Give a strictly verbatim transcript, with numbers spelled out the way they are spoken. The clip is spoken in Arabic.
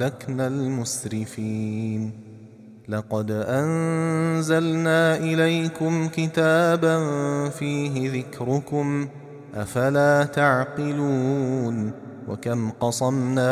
وأهلكنا المسرفين لقد أنزلنا إليكم كتابا فيه ذكركم أفلا تعقلون وكم قصمنا